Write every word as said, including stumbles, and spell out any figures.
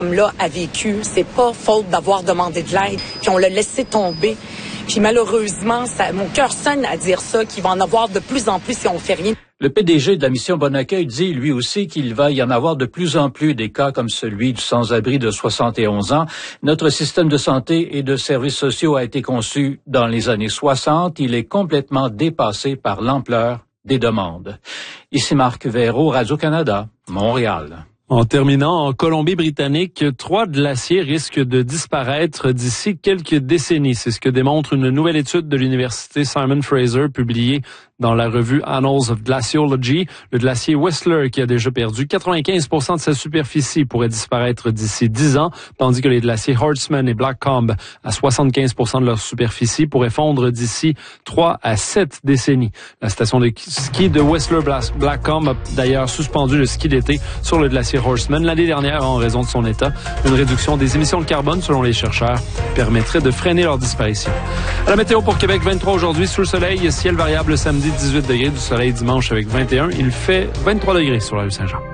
Là a vécu, c'est pas faute d'avoir demandé de l'aide, puis on l'a laissé tomber. Puis malheureusement, ça, mon cœur sonne à dire ça, qu'il va en avoir de plus en plus si on fait rien. Le P D G de la mission Bon Accueil dit lui aussi qu'il va y en avoir de plus en plus des cas comme celui du sans-abri de soixante et onze ans. Notre système de santé et de services sociaux a été conçu dans les années soixante. Il est complètement dépassé par l'ampleur des demandes. Ici Marc Véraud, Radio-Canada, Montréal. En terminant, en Colombie-Britannique, trois glaciers risquent de disparaître d'ici quelques décennies. C'est ce que démontre une nouvelle étude de l'université Simon Fraser publiée dans la revue Annals of Glaciology. Le glacier Whistler, qui a déjà perdu quatre-vingt-quinze pour cent de sa superficie, pourrait disparaître d'ici dix ans, tandis que les glaciers Hartsman et Blackcomb, à soixante-quinze pour cent de leur superficie, pourraient fondre d'ici trois à sept décennies. La station de ski de Whistler Blackcomb a d'ailleurs suspendu le ski d'été sur le glacier Horseman l'année dernière en raison de son état. Une réduction des émissions de carbone, selon les chercheurs, permettrait de freiner leur disparition. À la météo pour Québec, vingt-trois aujourd'hui, sous le soleil, ciel variable samedi, dix-huit degrés, du soleil dimanche avec vingt et un. Il fait vingt-trois degrés sur la rue Saint-Jean.